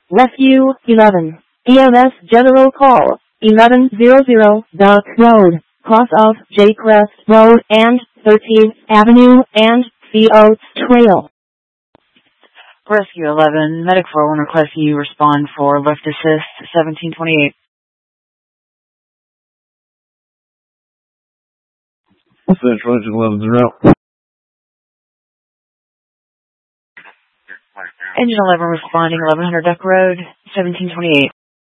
Rescue 11. EMS General Call 1100 Duck Road, cross of J Crest Road and 13th Avenue and C Oats Trail. Rescue 11, Medic 401 requesting you respond for lift assist 1728. Central Engine 11's out. Engine 11 responding 1100 Duck Road, 1728.